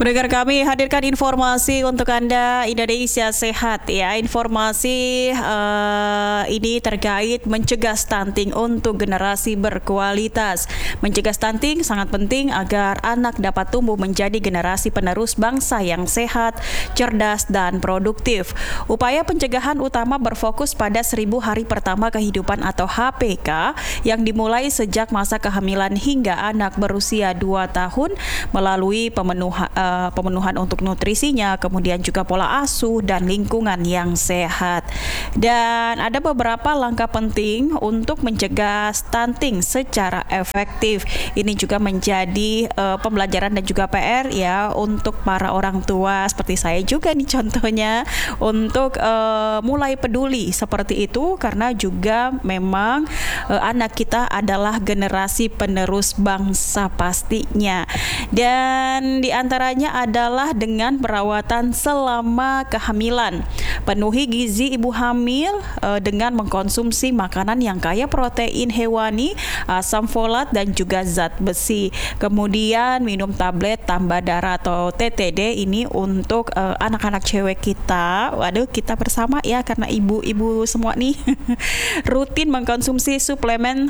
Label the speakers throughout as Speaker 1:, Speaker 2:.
Speaker 1: Pendengar kami hadirkan informasi untuk Anda Indonesia Sehat ya. Informasi ini terkait mencegah stunting untuk generasi berkualitas. Mencegah stunting sangat penting agar anak dapat tumbuh menjadi generasi penerus bangsa yang sehat, cerdas, dan produktif. Upaya pencegahan utama berfokus pada 1000 hari pertama kehidupan atau HPK yang dimulai sejak masa kehamilan hingga anak berusia 2 tahun melalui pemenuhan untuk nutrisinya, kemudian juga pola asuh dan lingkungan yang sehat. Dan ada beberapa langkah penting untuk mencegah stunting secara efektif. Ini juga menjadi pembelajaran dan juga PR ya untuk para orang tua seperti saya juga nih contohnya untuk mulai peduli seperti itu, karena juga memang anak kita adalah generasi penerus bangsa pastinya. Dan di antaranya adalah dengan perawatan selama kehamilan. Penuhi gizi ibu hamil dengan mengkonsumsi makanan yang kaya protein hewani, asam folat dan juga zat besi. Kemudian minum tablet tambah darah atau TTD ini untuk anak-anak cewek kita. Waduh, kita bersama ya karena ibu-ibu semua nih. Rutin mengkonsumsi suplemen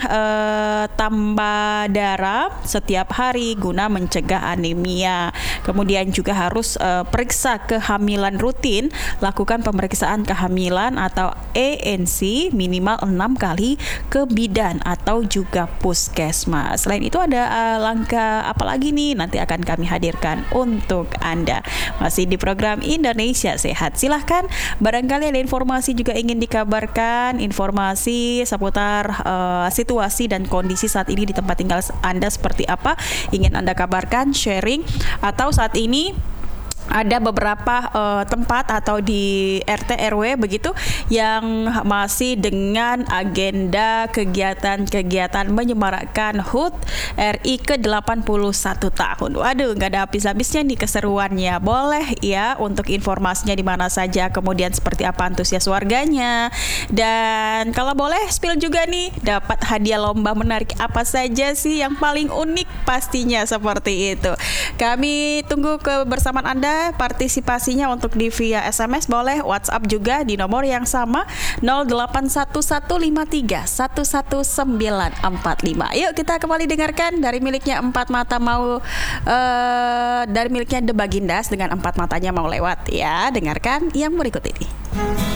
Speaker 1: tambah darah setiap hari guna mencegah anemia. Kemudian juga harus periksa kehamilan rutin, lakukan pemeriksaan kehamilan atau ANC minimal 6 kali ke bidan atau juga puskesmas. Selain itu ada langkah apa lagi nih nanti akan kami hadirkan untuk Anda. Masih di program Indonesia Sehat. Silahkan barangkali ada informasi juga ingin dikabarkan, informasi seputar situasi dan kondisi saat ini di tempat tinggal Anda seperti apa, ingin Anda kabarkan, sharing, atau saat ini ada beberapa tempat atau di RT RW begitu yang masih dengan agenda kegiatan menyemarakkan HUT RI ke-81 tahun. Waduh, nggak ada habis-habisnya nih keseruannya. Boleh ya untuk informasinya di mana saja, kemudian seperti apa antusias warganya, dan kalau boleh spill juga nih, dapat hadiah lomba menarik apa saja sih yang paling unik pastinya seperti itu. Kami tunggu kebersamaan Anda. Partisipasinya untuk di via SMS boleh, WhatsApp juga di nomor yang sama 081153 11945. Yuk kita kembali dengarkan dari miliknya Empat Mata dari miliknya The Bagindas dengan Empat Matanya Mau Lewat ya. Dengarkan yang berikut ini.